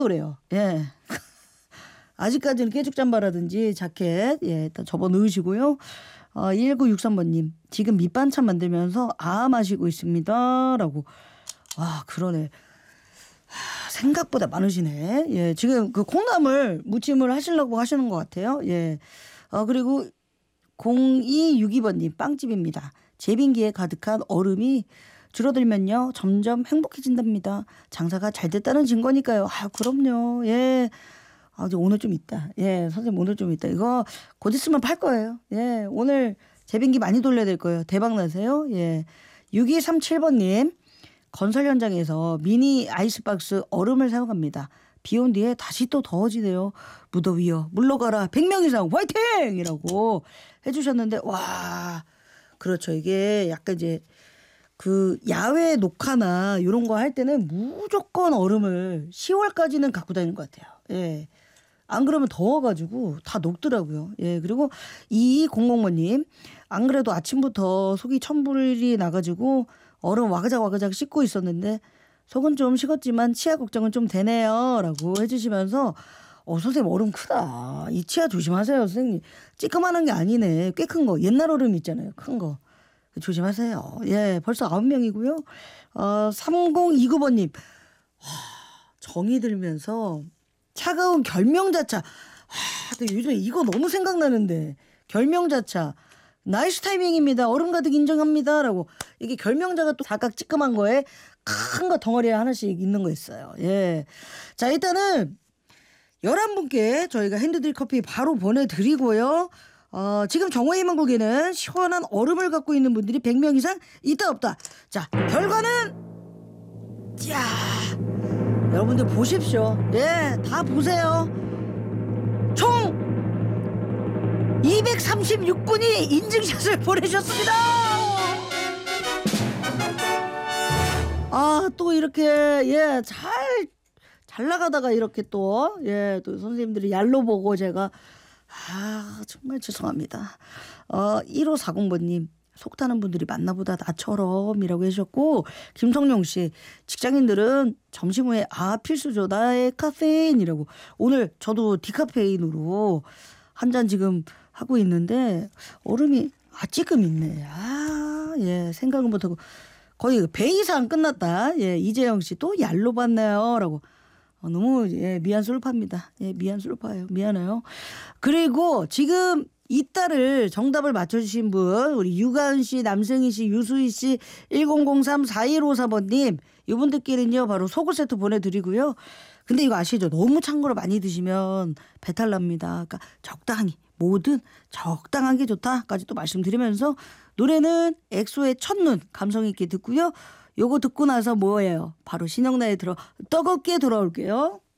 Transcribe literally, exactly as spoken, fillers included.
그래요. 예. 아직까지는 깨죽잠바라든지 자켓 예 일단 접어 넣으시고요. 어, 일구육삼 번님 지금 밑반찬 만들면서 아 마시고 있습니다. 라고. 아 그러네. 하, 생각보다 많으시네. 예 지금 그 콩나물 무침을 하시려고 하시는 것 같아요. 예. 어, 그리고 공이육이 번님 빵집입니다. 제빙기에 가득한 얼음이 줄어들면요 점점 행복해진답니다. 장사가 잘 됐다는 증거니까요. 아 그럼요. 예. 아, 이제 오늘 좀 있다. 예, 선생님 오늘 좀 있다. 이거 곧 있으면 팔 거예요. 예, 오늘 제빙기 많이 돌려야 될 거예요. 대박 나세요. 예, 육이삼칠 번님 건설 현장에서 미니 아이스박스 얼음을 사용합니다. 비 온 뒤에 다시 또 더워지네요. 무더위여 물러가라 백 명 이상 화이팅이라고 해주셨는데 와 그렇죠. 이게 약간 이제 그 야외 녹화나 이런 거 할 때는 무조건 얼음을 시월까지는 갖고 다니는 것 같아요. 예. 안 그러면 더워가지고 다 녹더라고요. 예. 그리고 이공공번님 안 그래도 아침부터 속이 천불이 나가지고 얼음 와그작 와그작 씻고 있었는데 속은 좀 식었지만 치아 걱정은 좀 되네요. 라고 해주시면서 어 선생님 얼음 크다. 이 치아 조심하세요. 선생님. 찌끄만한 게 아니네. 꽤 큰 거. 옛날 얼음 있잖아요. 큰 거. 조심하세요. 예, 벌써 아홉 명이고요. 어, 삼공이구 번님 하, 정이 들면서 차가운 결명자차. 하, 근데 요즘에 이거 너무 생각나는데 결명자차. 나이스 타이밍입니다. 얼음 가득 인정합니다. 라고. 이게 결명자가 또 사각 찌끄만 거에 큰 거 덩어리에 하나씩 있는 거 있어요. 예. 자, 일단은 열한 분께 저희가 핸드드립 커피 바로 보내드리고요. 어, 지금 정호희망국에는 시원한 얼음을 갖고 있는 분들이 백 명 이상 있다 없다. 자, 결과는 자, 여러분들 보십시오. 예, 다 보세요. 총 이백삼십육 분이 인증샷을 보내셨습니다. 아, 또 이렇게 예, 잘 잘 나가다가 이렇게 또 예, 또 선생님들이 얄로 보고 제가 아 정말 죄송합니다. 어, 일오사공 번님 속 타는 분들이 많나보다 나처럼 이라고 해주셨고 김성룡씨 직장인들은 점심 후에 아 필수죠 나의 카페인이라고. 오늘 저도 디카페인으로 한 잔 지금 하고 있는데 얼음이 아 찌끔 있네. 아 예 생각은 못하고 거의 배 이상 끝났다. 예 이재영씨 또 얄로 봤네요 라고. 어, 너무 예, 미안 솔파입니다. 예, 미안 솔파예요. 미안해요. 그리고 지금 이따를 정답을 맞춰주신 분 우리 유가은 씨, 남승희 씨, 유수희 씨, 일공공삼 사일오사 번님 이분들끼리는요 바로 속옷 세트 보내드리고요. 근데 이거 아시죠? 너무 찬 거를 많이 드시면 배탈 납니다. 그러니까 적당히 뭐든 적당한 게 좋다까지 또 말씀드리면서 노래는 엑소의 첫눈 감성 있게 듣고요. 요거 듣고 나서 뭐예요? 바로 신영나에 들어 뜨겁게 돌아올게요.